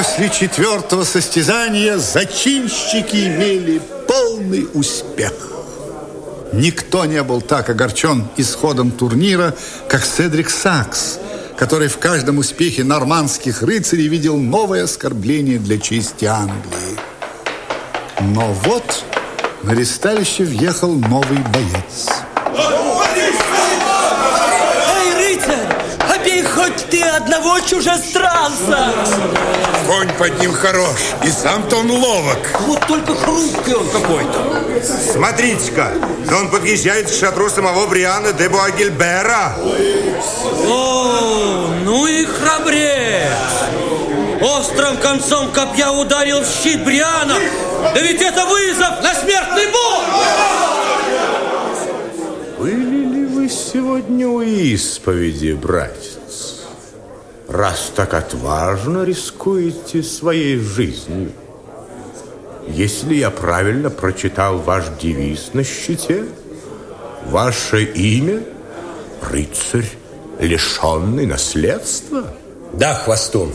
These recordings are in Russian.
После 4-го состязания зачинщики имели полный успех. Никто не был так огорчен исходом турнира, как Седрик Сакс, который в каждом успехе нормандских рыцарей видел новое оскорбление для чести Англии. Но вот на ресталище въехал новый боец. Хоть ты одного чужестранца. Конь под ним хорош, и сам-то он ловок. Вот только хрупкий он какой-то. Смотрите-ка, да он подъезжает к шатру самого Бриана де Буагильбера. О, ну и храбрец. Острым концом копья ударил в щит Бриана. Да ведь это вызов на смертный бой. Были ли вы сегодня у исповеди, братец? Раз так отважно рискуете своей жизнью. Если я правильно прочитал ваш девиз на щите, ваше имя — рыцарь, лишенный наследства? Да, Хвостун.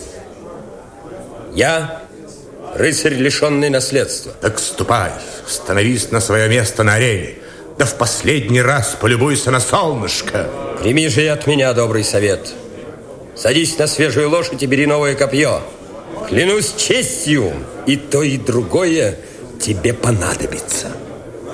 Я рыцарь, лишенный наследства. Так ступай, становись на свое место на арене. Да в последний раз полюбуйся на солнышко. Прими же от меня добрый совет. Садись на свежую лошадь и бери новое копье. Клянусь честью, и то, и другое тебе понадобится.